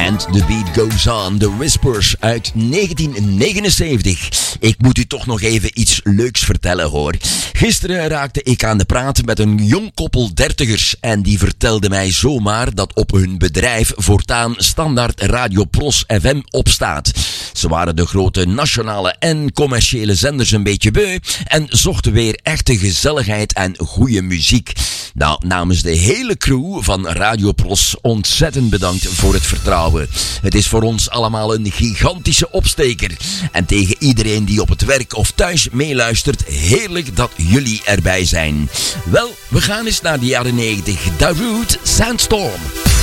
And the Beat Goes On, The Whispers uit 1979. Ik moet u toch nog even iets leuks vertellen hoor. Gisteren raakte ik aan de praat met een jong koppel dertigers en die vertelde mij zomaar dat op hun bedrijf voortaan standaard Radio Pros FM opstaat. Ze waren de grote nationale en commerciële zenders een beetje beu en zochten weer echte gezelligheid en goede muziek. Nou, namens de hele crew van Radio Pros ontzettend bedankt voor het vertrouwen. Het is voor ons allemaal een gigantische opsteker. En tegen iedereen die op het werk of thuis meeluistert, heerlijk dat jullie erbij zijn. Wel, we gaan eens naar de jaren 90. Darude Sandstorm.